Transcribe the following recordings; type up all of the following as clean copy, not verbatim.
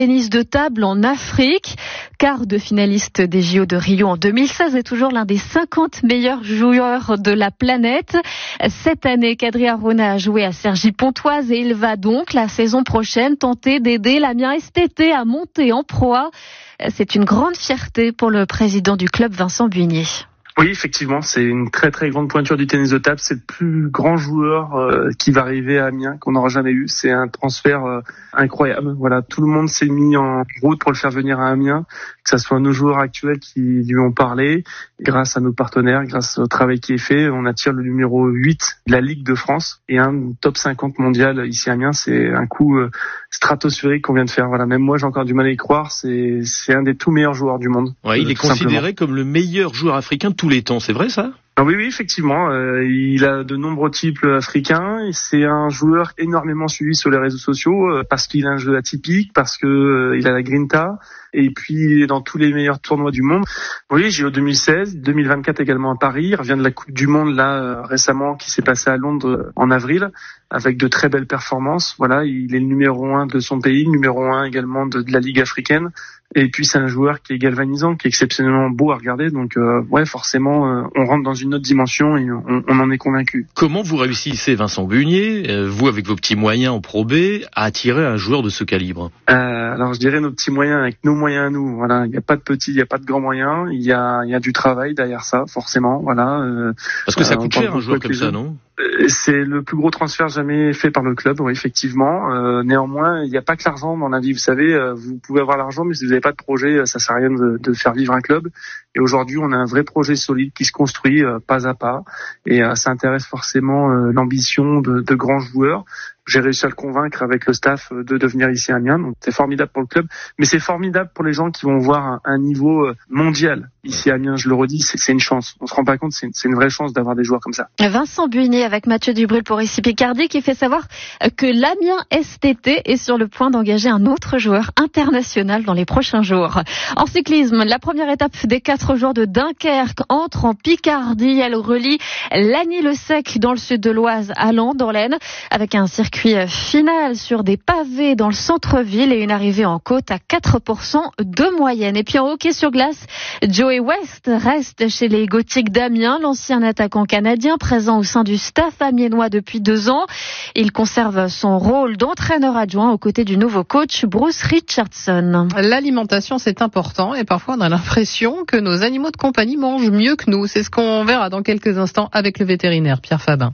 Tennis de table en Afrique, quart de finaliste des JO de Rio en 2016 et toujours l'un des 50 meilleurs joueurs de la planète. Cette année, Kadri Arona a joué à Cergy-Pontoise et il va donc la saison prochaine tenter d'aider l'Amiens STT à monter en Pro A. C'est une grande fierté pour le président du club, Vincent Buigné. Oui, effectivement, c'est une très très grande pointure du tennis de table. C'est le plus grand joueur qui va arriver à Amiens qu'on n'aura jamais eu. C'est un transfert incroyable. Voilà, tout le monde s'est mis en route pour le faire venir à Amiens, que ce soit nos joueurs actuels qui lui ont parlé. Grâce à nos partenaires, grâce au travail qui est fait, on attire le numéro 8 de la Ligue de France et un top 50 mondial ici à Amiens. C'est un coup stratosphérique qu'on vient de faire. Voilà, même moi j'ai encore du mal à y croire. C'est un des tout meilleurs joueurs du monde. Ouais, il est considéré comme le meilleur joueur africain de tous les temps, c'est vrai ça ? Oui, effectivement. Il a de nombreux types africains. C'est un joueur énormément suivi sur les réseaux sociaux parce qu'il a un jeu atypique, parce que il a la grinta, et puis il est dans tous les meilleurs tournois du monde. Oui, JO 2016, 2024 également à Paris. Il revient de la Coupe du Monde là récemment qui s'est passée à Londres en avril avec de très belles performances. Voilà, il est le numéro 1 de son pays, le numéro 1 également de la Ligue africaine. Et puis c'est un joueur qui est galvanisant, qui est exceptionnellement beau à regarder. Donc forcément, on rentre dans une autre dimension et on en est convaincu. Comment vous réussissez, Vincent Buigné, vous avec vos petits moyens en Pro B, à attirer un joueur de ce calibre ? Alors je dirais nos petits moyens avec nos moyens à nous. Voilà, il n'y a pas de petits, il n'y a pas de grands moyens. Il y a du travail derrière ça, forcément. Voilà. Parce que ça coûte cher un joueur comme ça, non ? C'est le plus gros transfert jamais fait par le club, oui, effectivement. Néanmoins, il n'y a pas que l'argent dans la vie. Vous savez, vous pouvez avoir l'argent, mais si vous n'avez pas de projet, ça sert à rien de faire vivre un club. Et aujourd'hui, on a un vrai projet solide qui se construit pas à pas. Et ça intéresse forcément l'ambition de grands joueurs. J'ai réussi à le convaincre avec le staff de devenir ici à Amiens. Donc c'est formidable pour le club, mais c'est formidable pour les gens qui vont voir un niveau mondial ici à Amiens. Je le redis, c'est une chance. On se rend pas compte, c'est une vraie chance d'avoir des joueurs comme ça. Vincent Buigné avec Mathieu Dubrul pour ici Picardie qui fait savoir que l'Amiens STT est sur le point d'engager un autre joueur international dans les prochains jours. En cyclisme, la première étape des 4 jours de Dunkerque entre en Picardie. Elle relie Lagny-le-Sec dans le sud de l'Oise à Lens dans l'Aisne avec un circuit final sur des pavés dans le centre-ville et une arrivée en côte à 4% de moyenne. Et puis en hockey sur glace, Joey West reste chez les Gothiques d'Amiens, l'ancien attaquant canadien présent au sein du staff amiénois depuis 2 ans. Il conserve son rôle d'entraîneur adjoint aux côtés du nouveau coach Bruce Richardson. L'alimentation, c'est important et parfois on a l'impression que nos animaux de compagnie mangent mieux que nous. C'est ce qu'on verra dans quelques instants avec le vétérinaire Pierre Fabin.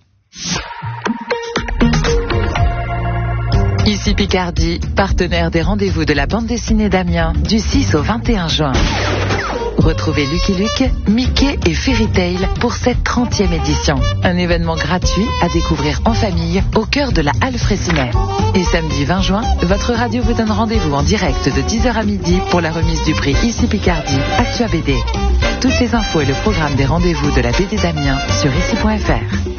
Ici Picardie, partenaire des rendez-vous de la bande dessinée d'Amiens du 6 au 21 juin. Retrouvez Lucky Luke, Mickey et Fairy Tail pour cette 30e édition. Un événement gratuit à découvrir en famille au cœur de la Halle Fraissinet. Et samedi 20 juin, votre radio vous donne rendez-vous en direct de 10h à midi pour la remise du prix Ici Picardie, Actua BD. Toutes les infos et le programme des rendez-vous de la BD d'Amiens sur ici.fr.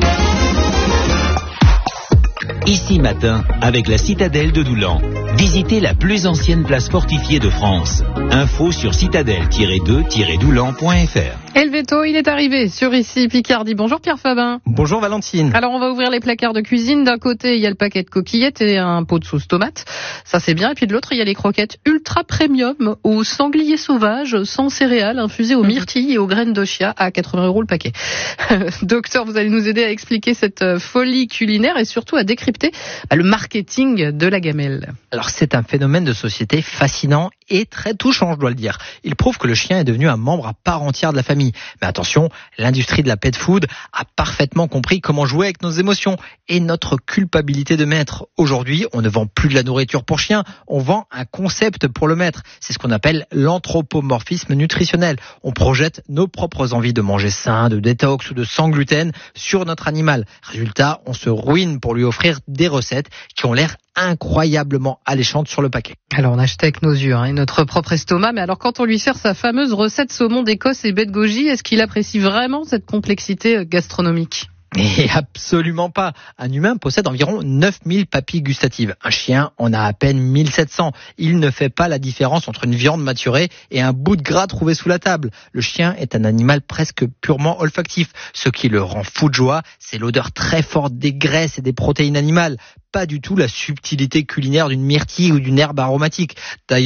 Ici matin, avec la citadelle de Doulan. Visitez la plus ancienne place fortifiée de France. Info sur citadelle-2-doulan.fr. Et le veto, il est arrivé sur Ici Picardie. Bonjour Pierre Fabin. Bonjour Valentine. Alors on va ouvrir les placards de cuisine. D'un côté, il y a le paquet de coquillettes et un pot de sauce tomate. Ça c'est bien. Et puis de l'autre, il y a les croquettes ultra premium au sanglier sauvage, sans céréales, infusées aux myrtilles et aux graines d'ochia à 80 € le paquet. Docteur, vous allez nous aider à expliquer cette folie culinaire et surtout à décrypter le marketing de la gamelle. Alors c'est un phénomène de société fascinant et très touchant, je dois le dire. Il prouve que le chien est devenu un membre à part entière de la famille. Mais attention, l'industrie de la pet food a parfaitement compris comment jouer avec nos émotions et notre culpabilité de maître. Aujourd'hui, on ne vend plus de la nourriture pour chien, on vend un concept pour le maître. C'est ce qu'on appelle l'anthropomorphisme nutritionnel. On projette nos propres envies de manger sain, de détox ou de sans gluten sur notre animal. Résultat, on se ruine pour lui offrir des recettes qui ont l'air incroyablement alléchante sur le paquet. Alors on achetait avec nos yeux et notre propre estomac, mais alors quand on lui sert sa fameuse recette saumon d'Écosse et baie de goji, est-ce qu'il apprécie vraiment cette complexité gastronomique ? Et absolument pas. Un humain possède environ 9000 papilles gustatives. Un chien en a à peine 1700. Il ne fait pas la différence entre une viande maturée et un bout de gras trouvé sous la table. Le chien est un animal presque purement olfactif. Ce qui le rend fou de joie, c'est l'odeur très forte des graisses et des protéines animales. Pas du tout la subtilité culinaire d'une myrtille ou d'une herbe aromatique. D'ailleurs,